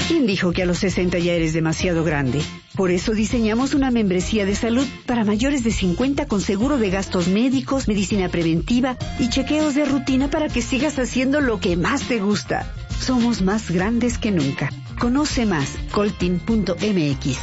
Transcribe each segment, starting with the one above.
¿Quién dijo que a los 60 ya eres demasiado grande? Por eso diseñamos una membresía de salud para mayores de 50 con seguro de gastos médicos, medicina preventiva y chequeos de rutina para que sigas haciendo lo que más te gusta. Somos más grandes que nunca. Conoce más, coltin.mx.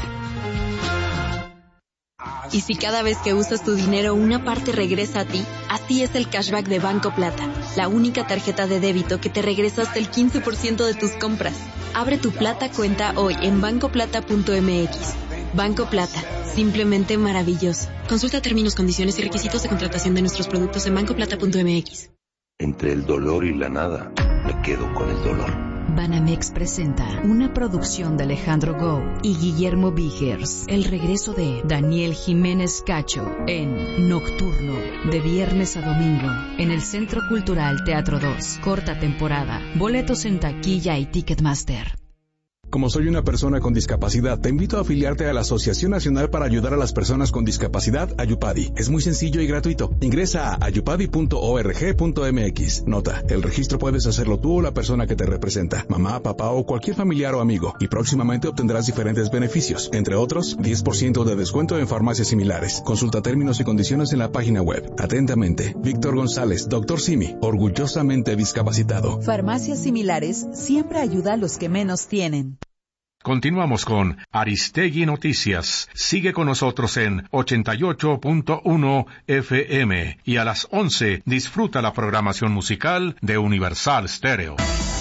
Y si cada vez que usas tu dinero una parte regresa a ti, así es el cashback de Banco Plata, la única tarjeta de débito que te regresa hasta el 15% de tus compras. Abre tu Plata cuenta hoy en bancoplata.mx. Banco Plata, simplemente maravilloso. Consulta términos, condiciones y requisitos de contratación de nuestros productos en bancoplata.mx. Entre el dolor y la nada, me quedo con el dolor. Banamex presenta una producción de Alejandro Gou y Guillermo Vigers. El regreso de Daniel Jiménez Cacho en Nocturno, de viernes a domingo, en el Centro Cultural Teatro 2. Corta temporada. Boletos en taquilla y Ticketmaster. Como soy una persona con discapacidad, te invito a afiliarte a la Asociación Nacional para Ayudar a las Personas con Discapacidad, Ayupadi. Es muy sencillo y gratuito. Ingresa a ayupadi.org.mx. Nota, el registro puedes hacerlo tú o la persona que te representa, mamá, papá o cualquier familiar o amigo, y próximamente obtendrás diferentes beneficios, entre otros, 10% de descuento en farmacias similares. Consulta términos y condiciones en la página web. Atentamente, Víctor González, Dr. Simi, orgullosamente discapacitado. Farmacias similares siempre ayuda a los que menos tienen. Continuamos con Aristegui Noticias. Sigue con nosotros en 88.1 FM y a las 11 disfruta la programación musical de Universal Stereo.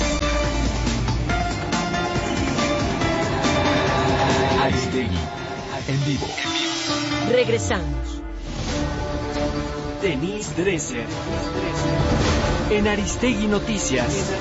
Aristegui, en vivo. Regresamos. Denise Dresser, en Aristegui Noticias.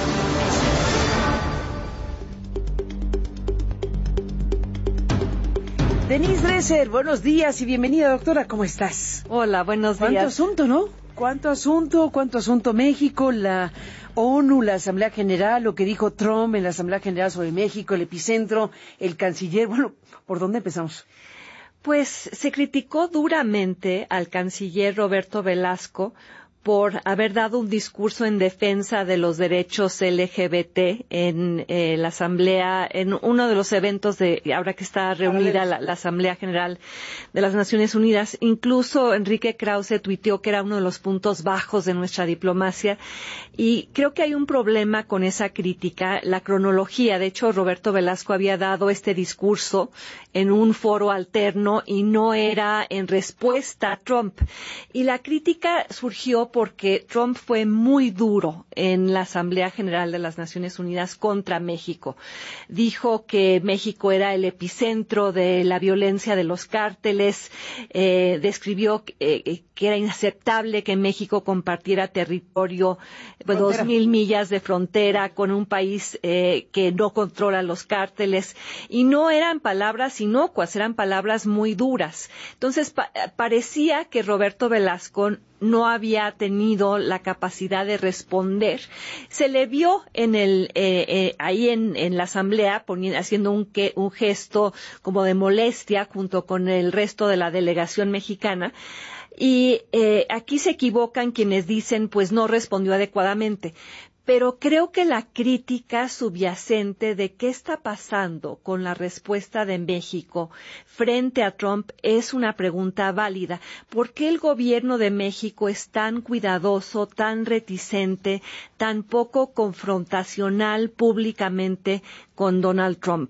Denise Dresser, buenos días y bienvenida, doctora, ¿cómo estás? Hola, buenos días. ¿Cuánto asunto, no? ¿Cuánto asunto México, la ONU, la Asamblea General, lo que dijo Trump en la Asamblea General sobre México, el epicentro, el canciller? Bueno, ¿por dónde empezamos? Pues se criticó duramente al canciller Roberto Velasco por haber dado un discurso en defensa de los derechos LGBT en la Asamblea, en uno de los eventos ahora que está reunida la Asamblea General de las Naciones Unidas. Incluso Enrique Krause tuiteó que era uno de los puntos bajos de nuestra diplomacia, y creo que hay un problema con esa crítica, la cronología. De hecho, Roberto Velasco había dado este discurso en un foro alterno y no era en respuesta a Trump. Y la crítica surgió porque Trump fue muy duro en la Asamblea General de las Naciones Unidas contra México. Dijo que México era el epicentro de la violencia de los cárteles, describió que era inaceptable que México compartiera territorio, 2,000 millas de frontera con un país que no controla los cárteles, y no eran palabras inocuas, eran palabras muy duras. Entonces parecía que Roberto Velasco no había tenido la capacidad de responder. Se le vio ahí en la asamblea haciendo un gesto como de molestia junto con el resto de la delegación mexicana. Y aquí se equivocan quienes dicen, pues no respondió adecuadamente. Pero creo que la crítica subyacente de qué está pasando con la respuesta de México frente a Trump es una pregunta válida. ¿Por qué el gobierno de México es tan cuidadoso, tan reticente, tan poco confrontacional públicamente con Donald Trump?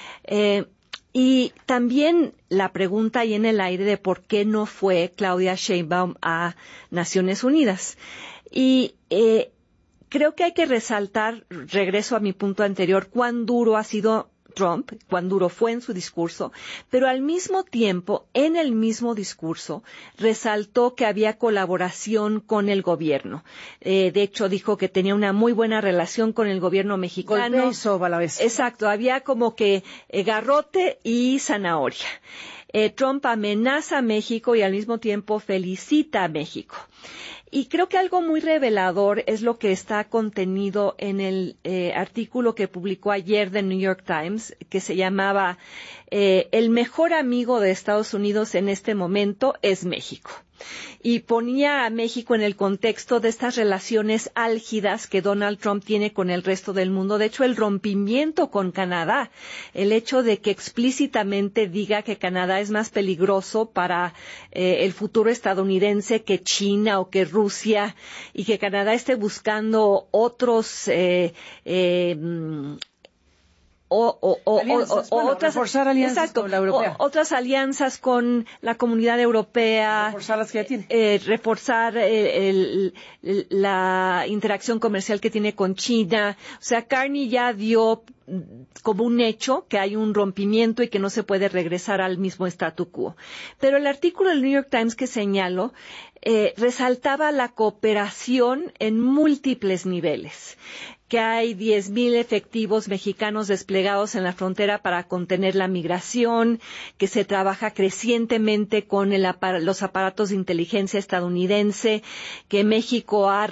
Y también la pregunta ahí en el aire de por qué no fue Claudia Sheinbaum a Naciones Unidas. Y creo que hay que resaltar, regreso a mi punto anterior, cuán duro ha sido Trump, cuán duro fue en su discurso, pero al mismo tiempo, en el mismo discurso, resaltó que había colaboración con el gobierno. De hecho, dijo que tenía una muy buena relación con el gobierno mexicano. Golpe y soba a la vez. Exacto, había como que garrote y zanahoria. Trump amenaza a México y al mismo tiempo felicita a México. Y creo que algo muy revelador es lo que está contenido en el artículo que publicó ayer The New York Times, que se llamaba El mejor amigo de Estados Unidos en este momento es México. y ponía a México en el contexto de estas relaciones álgidas que Donald Trump tiene con el resto del mundo. De hecho, el rompimiento con Canadá, el hecho de que explícitamente diga que Canadá es más peligroso para el futuro estadounidense que China o que Rusia, y que Canadá esté buscando otros reforzar alianzas con la europea. Otras alianzas con la Comunidad Europea, reforzar las que ya tiene, reforzar la interacción comercial que tiene con China. O sea, Carney ya dio como un hecho que hay un rompimiento y que no se puede regresar al mismo statu quo. Pero el artículo del New York Times que señalo resaltaba la cooperación en múltiples niveles, que hay 10,000 efectivos mexicanos desplegados en la frontera para contener la migración, que se trabaja crecientemente con los aparatos de inteligencia estadounidense, que México ha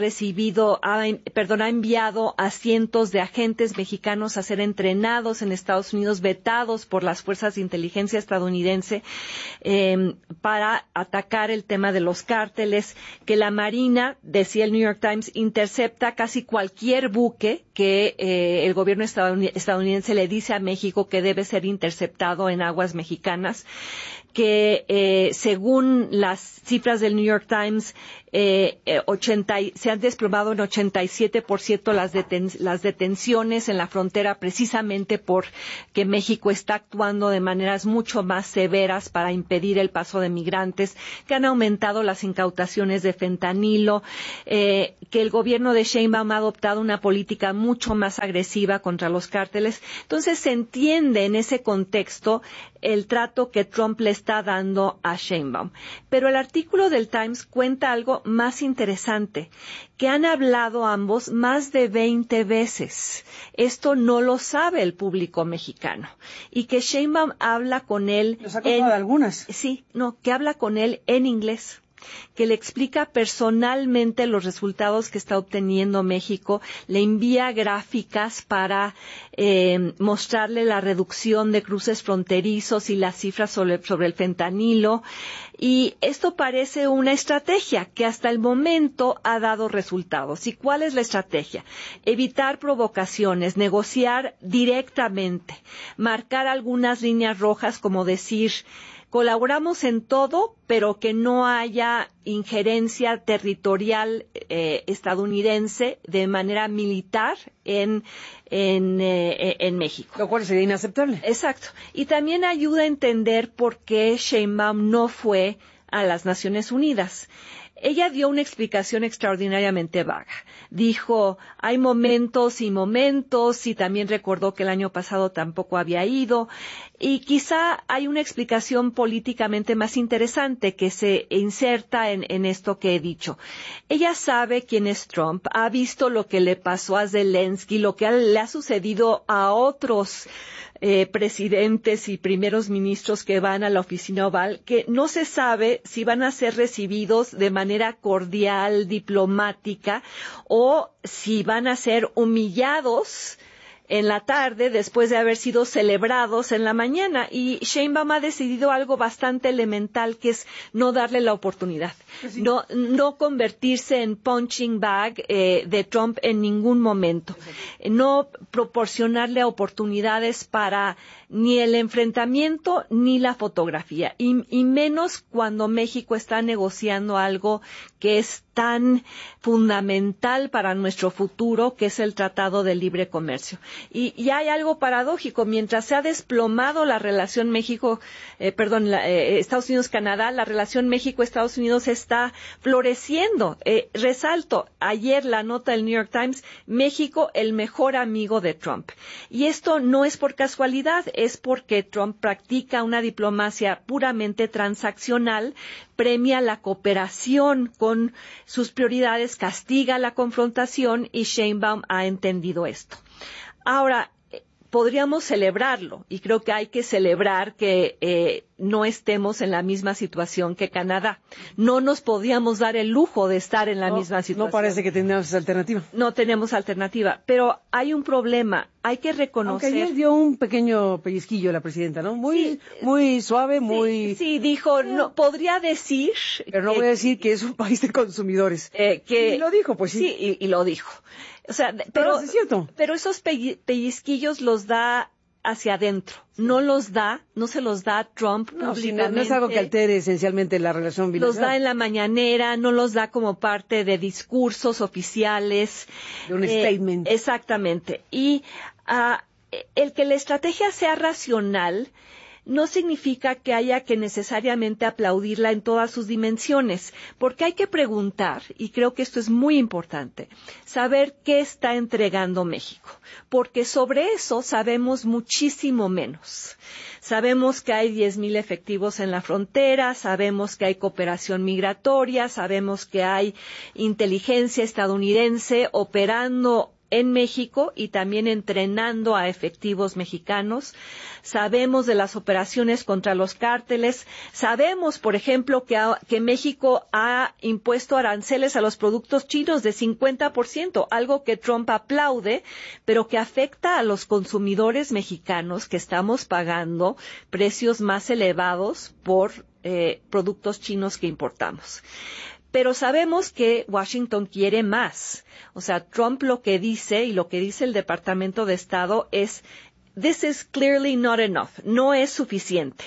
enviado a cientos de agentes mexicanos a ser entrenados en Estados Unidos, vetados por las fuerzas de inteligencia estadounidense, para atacar el tema de los cárteles, que la Marina, decía el New York Times, intercepta casi cualquier buque que el gobierno estadounidense le dice a México que debe ser interceptado en aguas mexicanas, que según las cifras del New York Times, se han desplomado en 87% las detenciones en la frontera, precisamente porque México está actuando de maneras mucho más severas para impedir el paso de migrantes, que han aumentado las incautaciones de fentanilo, que el gobierno de Sheinbaum ha adoptado una política mucho más agresiva contra los cárteles. Entonces se entiende en ese contexto el trato que Trump le está dando a Sheinbaum. Pero el artículo del Times cuenta algo más interesante, que han hablado ambos más de 20 veces. Esto no lo sabe el público mexicano. Y que Sheinbaum habla con él que habla con él en inglés, que le explica personalmente los resultados que está obteniendo México, le envía gráficas para mostrarle la reducción de cruces fronterizos y las cifras sobre el fentanilo. Y esto parece una estrategia que hasta el momento ha dado resultados. ¿Y cuál es la estrategia? Evitar provocaciones, negociar directamente, marcar algunas líneas rojas, como decir: colaboramos en todo, pero que no haya injerencia territorial estadounidense de manera militar en México. Lo cual sería inaceptable. Exacto. Y también ayuda a entender por qué Sheinbaum no fue a las Naciones Unidas. Ella dio una explicación extraordinariamente vaga. Dijo, hay momentos y momentos, y también recordó que el año pasado tampoco había ido. Y quizá hay una explicación políticamente más interesante que se inserta en esto que he dicho. Ella sabe quién es Trump, ha visto lo que le pasó a Zelensky, lo que le ha sucedido a otros presidentes y primeros ministros que van a la oficina oval, que no se sabe si van a ser recibidos de manera cordial, diplomática, o si van a ser humillados en la tarde después de haber sido celebrados en la mañana. Y Sheinbaum ha decidido algo bastante elemental, que es no darle la oportunidad, sí. no convertirse en punching bag de Trump en ningún momento, no proporcionarle oportunidades para ni el enfrentamiento ni la fotografía, y menos cuando México está negociando algo que es tan fundamental para nuestro futuro, que es el Tratado de Libre Comercio. Y hay algo paradójico: mientras se ha desplomado la relación Estados Unidos-Canadá, la relación México-Estados Unidos está floreciendo. Resalto, ayer la nota del New York Times: México, el mejor amigo de Trump. Y esto no es por casualidad, es porque Trump practica una diplomacia puramente transaccional, premia la cooperación con sus prioridades, castiga la confrontación, y Sheinbaum ha entendido esto. Ahora, podríamos celebrarlo, y creo que hay que celebrar que no estemos en la misma situación que Canadá. No nos podíamos dar el lujo de estar en la misma situación. No parece que tengamos alternativa. No tenemos alternativa, pero hay un problema. hay que reconocer... Aunque ayer dio un pequeño pellizquillo la presidenta, ¿no? Muy suave, muy... Sí, dijo, no, podría decir... Pero no voy a decir que es un país de consumidores. Y lo dijo, pues sí. Sí, y lo dijo. O sea, pero es cierto. Pero esos pellizquillos los da hacia adentro. No se los da Trump públicamente. No es algo que altere esencialmente la relación bilateral. Los da en la mañanera, no los da como parte de discursos oficiales. De un statement. Exactamente. Y el que la estrategia sea racional no significa que haya que necesariamente aplaudirla en todas sus dimensiones, porque hay que preguntar, y creo que esto es muy importante, saber qué está entregando México, porque sobre eso sabemos muchísimo menos. Sabemos que hay 10,000 efectivos en la frontera, sabemos que hay cooperación migratoria, sabemos que hay inteligencia estadounidense operando en México y también entrenando a efectivos mexicanos. Sabemos de las operaciones contra los cárteles. Sabemos, por ejemplo, que México ha impuesto aranceles a los productos chinos de 50%, algo que Trump aplaude, pero que afecta a los consumidores mexicanos que estamos pagando precios más elevados por productos chinos que importamos. Pero sabemos que Washington quiere más. O sea, Trump lo que dice y lo que dice el Departamento de Estado es "This is clearly not enough", no es suficiente.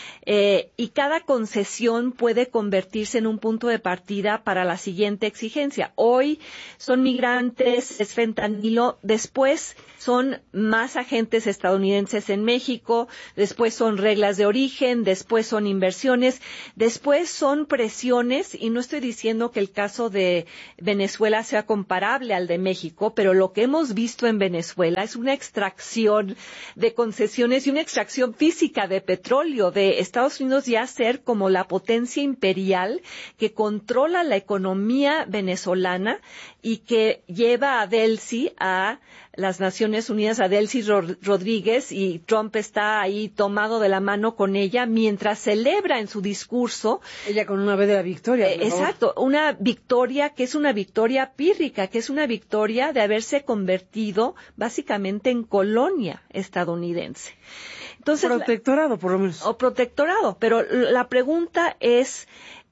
Y cada concesión puede convertirse en un punto de partida para la siguiente exigencia. Hoy son migrantes, es fentanilo, después son más agentes estadounidenses en México, después son reglas de origen, después son inversiones, después son presiones, y no estoy diciendo que el caso de Venezuela sea comparable al de México, pero lo que hemos visto en Venezuela es una extracción de concesiones y una extracción física de petróleo de Estados Unidos, ya ser como la potencia imperial que controla la economía venezolana y que lleva a Delcy a las Naciones Unidas, a Delcy Rodríguez, y Trump está ahí tomado de la mano con ella mientras celebra en su discurso. Ella con una vez de la victoria. Exacto, una victoria que es una victoria pírrica, que es una victoria de haberse convertido básicamente en colonia estadounidense. Entonces, protectorado, por lo menos. O protectorado, pero la pregunta es...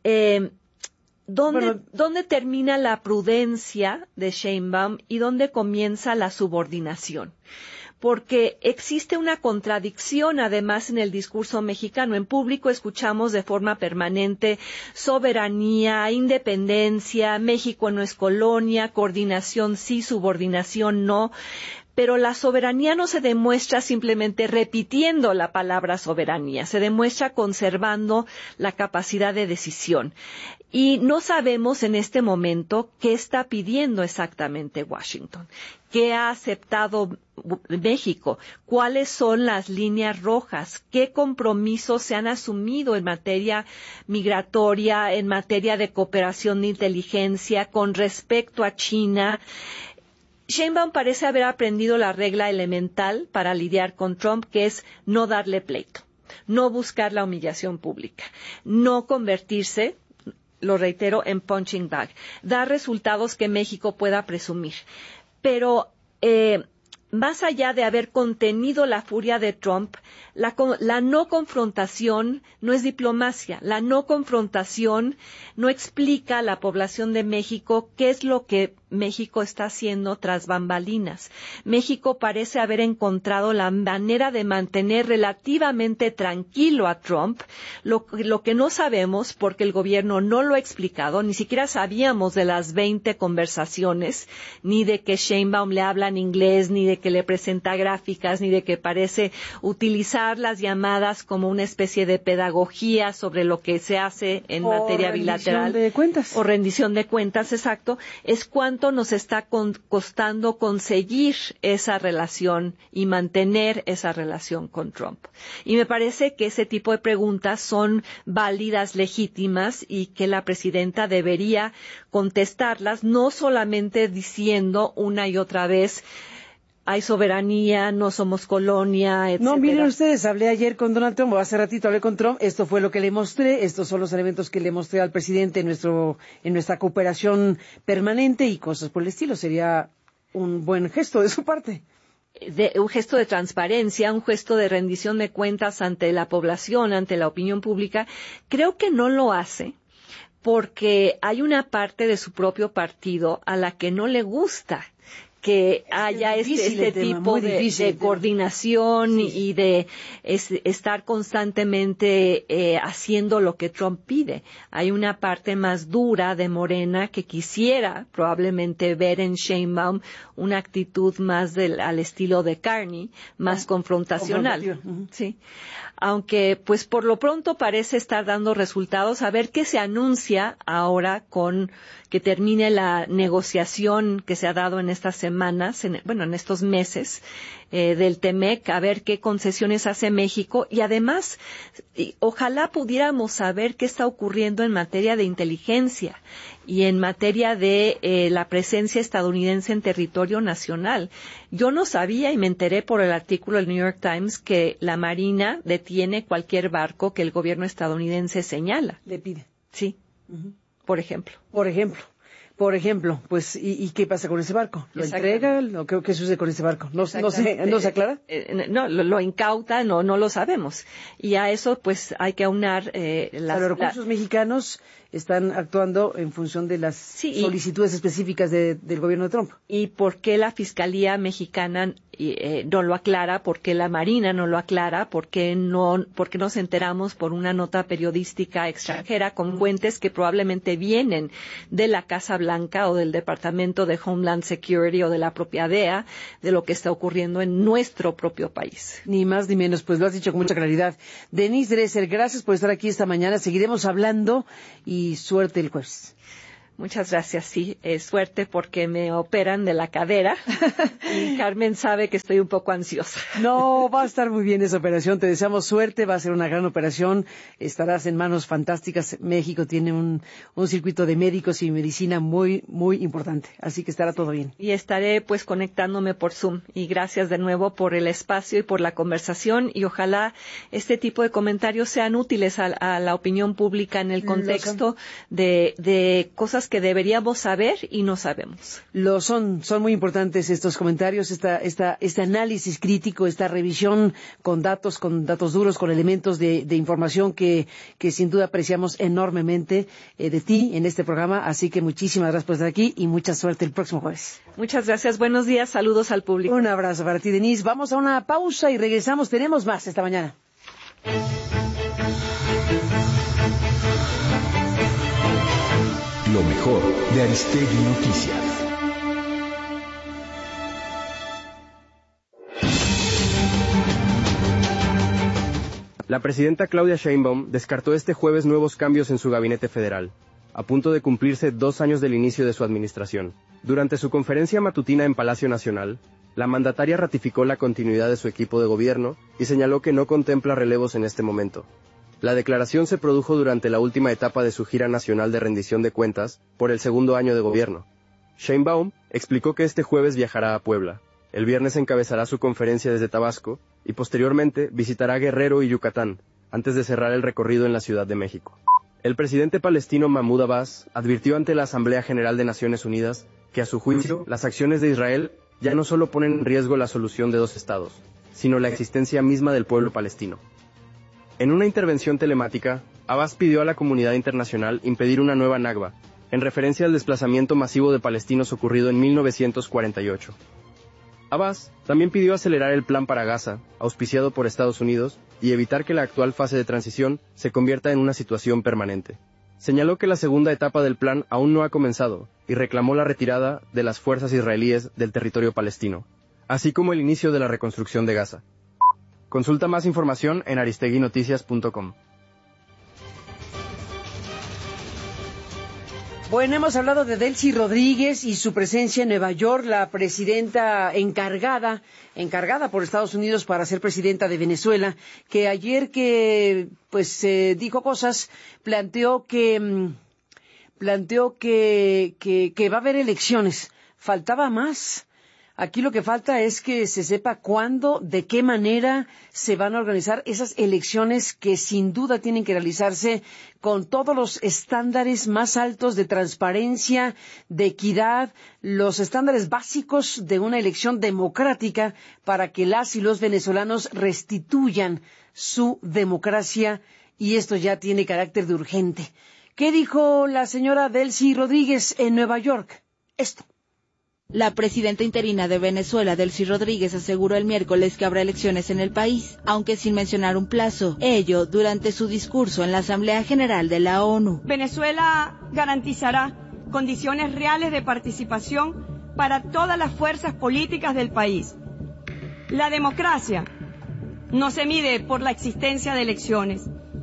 ¿Dónde termina la prudencia de Sheinbaum y dónde comienza la subordinación? Porque existe una contradicción, además, en el discurso mexicano. En público escuchamos de forma permanente soberanía, independencia, México no es colonia, coordinación sí, subordinación no. Pero la soberanía no se demuestra simplemente repitiendo la palabra soberanía, se demuestra conservando la capacidad de decisión. Y no sabemos en este momento qué está pidiendo exactamente Washington, qué ha aceptado México, cuáles son las líneas rojas, qué compromisos se han asumido en materia migratoria, en materia de cooperación de inteligencia, con respecto a China. Sheinbaum parece haber aprendido la regla elemental para lidiar con Trump, que es no darle pleito, no buscar la humillación pública, no convertirse, lo reitero, en punching bag, dar resultados que México pueda presumir. Pero más allá de haber contenido la furia de Trump, la no confrontación no es diplomacia. La no confrontación no explica a la población de México qué es lo que México está haciendo tras bambalinas. México parece haber encontrado la manera de mantener relativamente tranquilo a Trump, lo que no sabemos, porque el gobierno no lo ha explicado, ni siquiera sabíamos de las 20 conversaciones, ni de que Sheinbaum le habla en inglés, ni de que le presenta gráficas, ni de que parece utilizar las llamadas como una especie de pedagogía sobre lo que se hace en materia bilateral. O rendición de cuentas. O rendición de cuentas, exacto. Es cuánto nos está costando conseguir esa relación y mantener esa relación con Trump. Y me parece que ese tipo de preguntas son válidas, legítimas, y que la presidenta debería contestarlas, no solamente diciendo una y otra vez hay soberanía, no somos colonia, etcétera. No, miren ustedes, hablé ayer con Donald Trump, o hace ratito hablé con Trump, esto fue lo que le mostré, estos son los elementos que le mostré al presidente en nuestra cooperación permanente y cosas por el estilo. Sería un buen gesto de su parte. un gesto de transparencia, un gesto de rendición de cuentas ante la población, ante la opinión pública. Creo que no lo hace porque hay una parte de su propio partido a la que no le gusta que haya este tipo de coordinación y de estar constantemente haciendo lo que Trump pide. Hay una parte más dura de Morena que quisiera probablemente ver en Sheinbaum una actitud más al estilo de Carney, más confrontacional. Sí. Aunque, pues, por lo pronto parece estar dando resultados. A ver qué se anuncia ahora con que termine la negociación que se ha dado en estas semanas, en estos meses del TEMEC, a ver qué concesiones hace México y además ojalá pudiéramos saber qué está ocurriendo en materia de inteligencia y en materia de la presencia estadounidense en territorio nacional. Yo no sabía y me enteré por el artículo del New York Times que la Marina detiene cualquier barco que el gobierno estadounidense señala. Le pide. Sí. Por ejemplo. Por ejemplo, pues, ¿y qué pasa con ese barco? ¿Lo entrega? ¿Qué sucede con ese barco? ¿No se aclara? No, lo incauta, no lo sabemos. Y a eso, pues, hay que aunar los recursos mexicanos están actuando en función de las solicitudes específicas del gobierno de Trump. ¿Y por qué la Fiscalía mexicana no lo aclara? ¿Por qué la Marina no lo aclara? ¿Por qué nos enteramos por una nota periodística extranjera con fuentes que probablemente vienen de la Casa Blanca o del Departamento de Homeland Security o de la propia DEA de lo que está ocurriendo en nuestro propio país? Ni más ni menos, pues lo has dicho con mucha claridad. Denise Dresser, gracias por estar aquí esta mañana. Seguiremos hablando y suerte el jueves. Muchas gracias, sí, suerte porque me operan de la cadera y Carmen sabe que estoy un poco ansiosa. No, va a estar muy bien esa operación, te deseamos suerte, va a ser una gran operación, estarás en manos fantásticas. México tiene un circuito de médicos y medicina muy, muy importante, así que estará todo bien. Y estaré pues conectándome por Zoom y gracias de nuevo por el espacio y por la conversación y ojalá este tipo de comentarios sean útiles a la opinión pública en el contexto de cosas que deberíamos saber y no sabemos. Son muy importantes estos comentarios, este análisis crítico, esta revisión con datos duros, con elementos de información que sin duda apreciamos enormemente de ti en este programa, así que muchísimas gracias por estar aquí y mucha suerte el próximo jueves. Muchas gracias, buenos días, saludos al público. Un abrazo para ti, Denise. Vamos a una pausa y regresamos, tenemos más esta mañana. Lo mejor de Aristegui Noticias. La presidenta Claudia Sheinbaum descartó este jueves nuevos cambios en su gabinete federal, a punto de cumplirse 2 años del inicio de su administración. Durante su conferencia matutina en Palacio Nacional, la mandataria ratificó la continuidad de su equipo de gobierno y señaló que no contempla relevos en este momento. La declaración se produjo durante la última etapa de su gira nacional de rendición de cuentas por el segundo año de gobierno. Sheinbaum explicó que este jueves viajará a Puebla, el viernes encabezará su conferencia desde Tabasco y posteriormente visitará Guerrero y Yucatán, antes de cerrar el recorrido en la Ciudad de México. El presidente palestino Mahmoud Abbas advirtió ante la Asamblea General de Naciones Unidas que a su juicio las acciones de Israel ya no solo ponen en riesgo la solución de 2 estados, sino la existencia misma del pueblo palestino. En una intervención telemática, Abbas pidió a la comunidad internacional impedir una nueva Nakba, en referencia al desplazamiento masivo de palestinos ocurrido en 1948. Abbas también pidió acelerar el plan para Gaza, auspiciado por Estados Unidos, y evitar que la actual fase de transición se convierta en una situación permanente. Señaló que la segunda etapa del plan aún no ha comenzado, y reclamó la retirada de las fuerzas israelíes del territorio palestino, así como el inicio de la reconstrucción de Gaza. Consulta más información en aristeguinoticias.com. Bueno, hemos hablado de Delcy Rodríguez y su presencia en Nueva York, la presidenta encargada por Estados Unidos para ser presidenta de Venezuela, que ayer dijo cosas, planteó que va a haber elecciones. Faltaba más. Aquí lo que falta es que se sepa cuándo, de qué manera se van a organizar esas elecciones que sin duda tienen que realizarse con todos los estándares más altos de transparencia, de equidad, los estándares básicos de una elección democrática para que las y los venezolanos restituyan su democracia, y esto ya tiene carácter de urgente. ¿Qué dijo la señora Delcy Rodríguez en Nueva York? Esto. La presidenta interina de Venezuela, Delcy Rodríguez, aseguró el miércoles que habrá elecciones en el país, aunque sin mencionar un plazo. Ello durante su discurso en la Asamblea General de la ONU. Venezuela garantizará condiciones reales de participación para todas las fuerzas políticas del país. La democracia no se mide por la existencia de elecciones.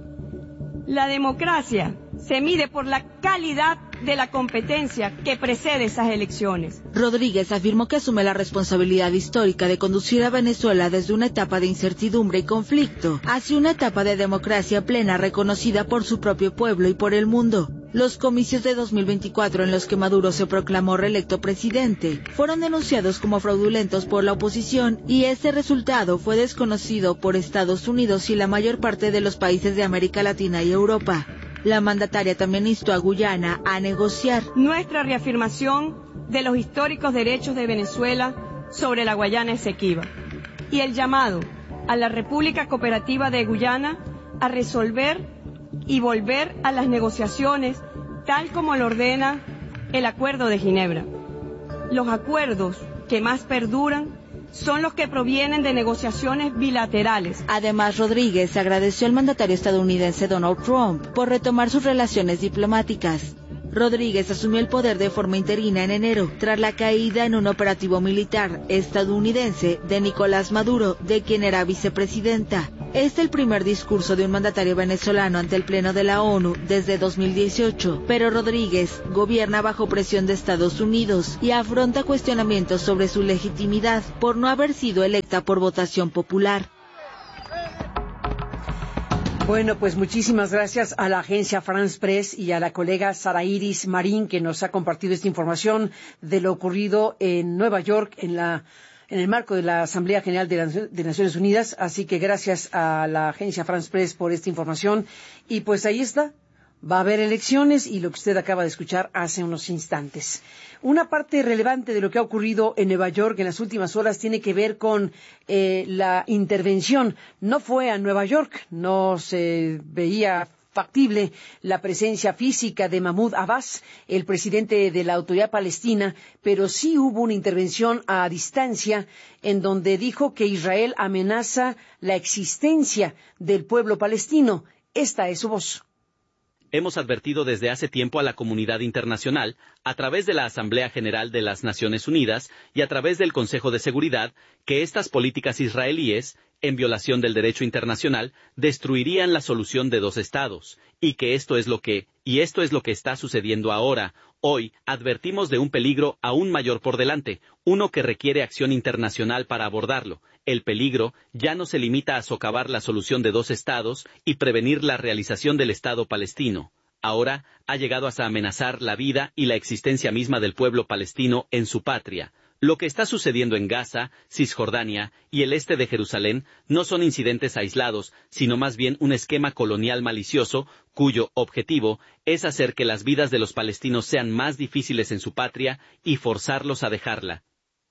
La democracia se mide por la calidad de la competencia que precede esas elecciones. Rodríguez afirmó que asume la responsabilidad histórica de conducir a Venezuela desde una etapa de incertidumbre y conflicto hacia una etapa de democracia plena reconocida por su propio pueblo y por el mundo. Los comicios de 2024 en los que Maduro se proclamó reelecto presidente fueron denunciados como fraudulentos por la oposición y este resultado fue desconocido por Estados Unidos y la mayor parte de los países de América Latina y Europa. La mandataria también instó a Guyana a negociar. Nuestra reafirmación de los históricos derechos de Venezuela sobre la Guayana Esequiba y el llamado a la República Cooperativa de Guyana a resolver y volver a las negociaciones tal como lo ordena el Acuerdo de Ginebra. Los acuerdos que más perduran son los que provienen de negociaciones bilaterales. Además, Rodríguez agradeció al mandatario estadounidense Donald Trump por retomar sus relaciones diplomáticas. Rodríguez asumió el poder de forma interina en enero, tras la caída en un operativo militar estadounidense de Nicolás Maduro, de quien era vicepresidenta. Es el primer discurso de un mandatario venezolano ante el Pleno de la ONU desde 2018, pero Rodríguez gobierna bajo presión de Estados Unidos y afronta cuestionamientos sobre su legitimidad por no haber sido electa por votación popular. Bueno, pues muchísimas gracias a la agencia France Press y a la colega Sara Iris Marín, que nos ha compartido esta información de lo ocurrido en Nueva York en el marco de la Asamblea General de Naciones Unidas. Así que gracias a la agencia France Press por esta información. Y pues ahí está. Va a haber elecciones y lo que usted acaba de escuchar hace unos instantes. Una parte relevante de lo que ha ocurrido en Nueva York en las últimas horas tiene que ver con la intervención. No fue a Nueva York, no se veía factible la presencia física de Mahmoud Abbas, el presidente de la Autoridad Palestina, pero sí hubo una intervención a distancia en donde dijo que Israel amenaza la existencia del pueblo palestino. Esta es su voz. Hemos advertido desde hace tiempo a la comunidad internacional, a través de la Asamblea General de las Naciones Unidas y a través del Consejo de Seguridad, que estas políticas israelíes, en violación del derecho internacional, destruirían la solución de dos estados, y que esto es lo que está sucediendo ahora. Hoy advertimos de un peligro aún mayor por delante, uno que requiere acción internacional para abordarlo. El peligro ya no se limita a socavar la solución de dos estados y prevenir la realización del Estado palestino. Ahora ha llegado hasta amenazar la vida y la existencia misma del pueblo palestino en su patria. Lo que está sucediendo en Gaza, Cisjordania y el este de Jerusalén no son incidentes aislados, sino más bien un esquema colonial malicioso, cuyo objetivo es hacer que las vidas de los palestinos sean más difíciles en su patria y forzarlos a dejarla.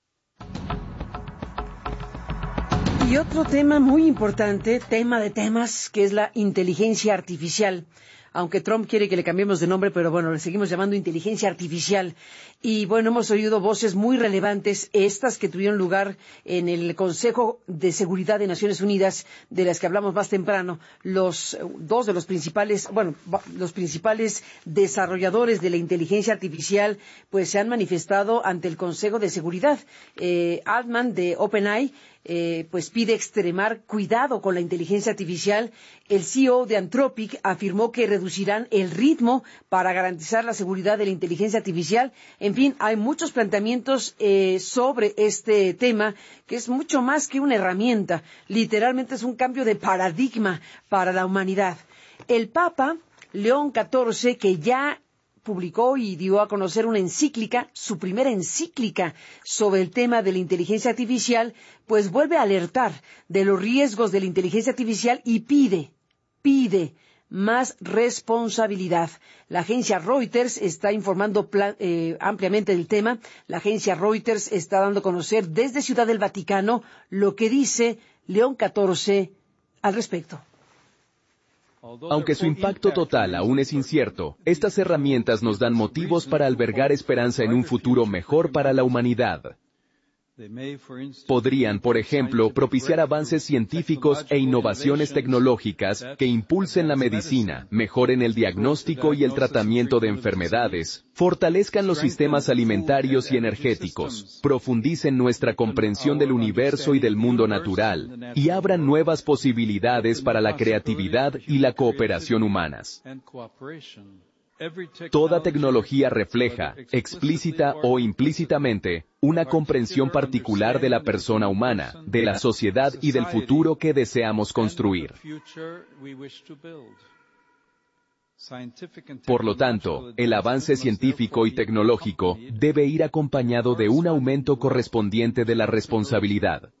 Y otro tema muy importante, tema de temas, que es la inteligencia artificial. Aunque Trump quiere que le cambiemos de nombre, pero bueno, le seguimos llamando inteligencia artificial. Y bueno, hemos oído voces muy relevantes, estas que tuvieron lugar en el Consejo de Seguridad de Naciones Unidas, de las que hablamos más temprano. Los principales desarrolladores de la inteligencia artificial, pues se han manifestado ante el Consejo de Seguridad. Altman de OpenAI, pues pide extremar cuidado con la inteligencia artificial. El CEO de Anthropic afirmó que reducirán el ritmo para garantizar la seguridad de la inteligencia artificial. En fin, hay muchos planteamientos sobre este tema, que es mucho más que una herramienta. Literalmente es un cambio de paradigma para la humanidad. El Papa León XIV, que ya publicó y dio a conocer una encíclica, su primera encíclica sobre el tema de la inteligencia artificial, pues vuelve a alertar de los riesgos de la inteligencia artificial y pide más responsabilidad. La agencia Reuters está informando ampliamente del tema. La agencia Reuters está dando a conocer desde Ciudad del Vaticano lo que dice León XIV al respecto. Aunque su impacto total aún es incierto, estas herramientas nos dan motivos para albergar esperanza en un futuro mejor para la humanidad. Podrían, por ejemplo, propiciar avances científicos e innovaciones tecnológicas que impulsen la medicina, mejoren el diagnóstico y el tratamiento de enfermedades, fortalezcan los sistemas alimentarios y energéticos, profundicen nuestra comprensión del universo y del mundo natural, y abran nuevas posibilidades para la creatividad y la cooperación humanas. Toda tecnología refleja, explícita o implícitamente, una comprensión particular de la persona humana, de la sociedad y del futuro que deseamos construir. Por lo tanto, el avance científico y tecnológico debe ir acompañado de un aumento correspondiente de la responsabilidad.